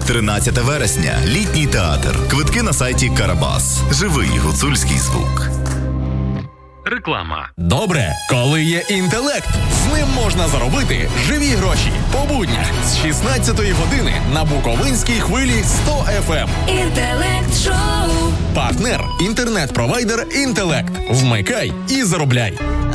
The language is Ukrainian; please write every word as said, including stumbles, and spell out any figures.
тринадцяте вересня. Літній театр. Квитки на сайті Карабас. Живий гуцульський звук. Реклама. Добре, коли є інтелект. З ним можна заробити живі гроші. По буднях з шістнадцятої години на Буковинській хвилі сто еф ем. Інтелект-шоу. Партнер – інтернет-провайдер «Інтелект». Вмикай і заробляй.